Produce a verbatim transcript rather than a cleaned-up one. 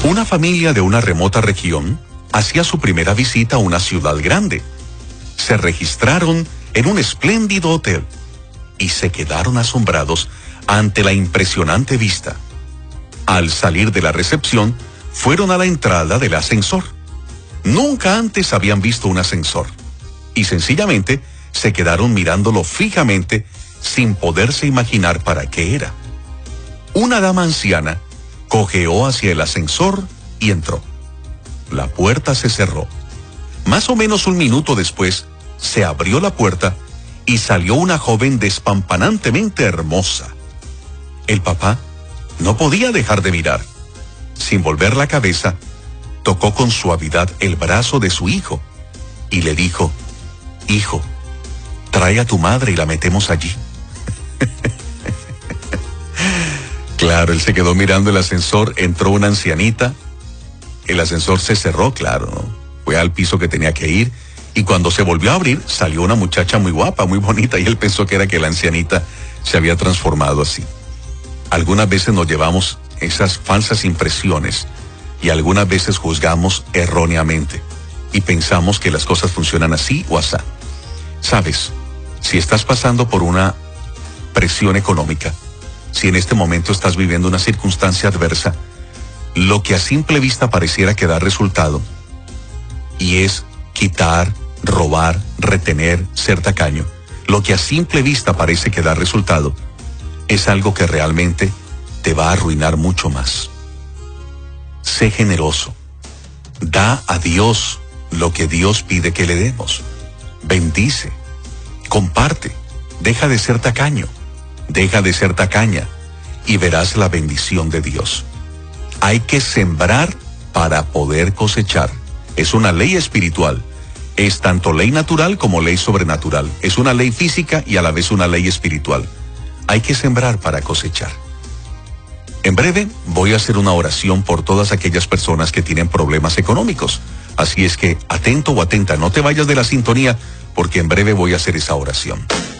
Una familia de una remota región hacía su primera visita a una ciudad grande. Se registraron en un espléndido hotel y se quedaron asombrados ante la impresionante vista. Al salir de la recepción, fueron a la entrada del ascensor. Nunca antes habían visto un ascensor y sencillamente se quedaron mirándolo fijamente sin poderse imaginar para qué era. Una dama anciana cojeó hacia el ascensor y entró. La puerta se cerró. Más o menos un minuto después, se abrió la puerta y salió una joven despampanantemente hermosa. El papá no podía dejar de mirar. Sin volver la cabeza, tocó con suavidad el brazo de su hijo y le dijo: hijo, trae a tu madre y la metemos allí. Claro, él se quedó mirando el ascensor, entró una ancianita, el ascensor se cerró, claro, ¿no? Fue al piso que tenía que ir, y cuando se volvió a abrir, salió una muchacha muy guapa, muy bonita, y él pensó que era que la ancianita se había transformado así. Algunas veces nos llevamos esas falsas impresiones, y algunas veces juzgamos erróneamente, y pensamos que las cosas funcionan así o asá. Sabes, si estás pasando por una presión económica, si en este momento estás viviendo una circunstancia adversa, lo que a simple vista pareciera que da resultado, y es quitar, robar, retener, ser tacaño, lo que a simple vista parece que da resultado, es algo que realmente te va a arruinar mucho más. Sé generoso. Da a Dios lo que Dios pide que le demos. Bendice. Comparte. Deja de ser tacaño. Deja de ser tacaña y verás la bendición de Dios. Hay que sembrar para poder cosechar. Es una ley espiritual. Es tanto ley natural como ley sobrenatural. Es una ley física y a la vez una ley espiritual. Hay que sembrar para cosechar. En breve voy a hacer una oración por todas aquellas personas que tienen problemas económicos. Así es que atento o atenta, no te vayas de la sintonía, porque en breve voy a hacer esa oración.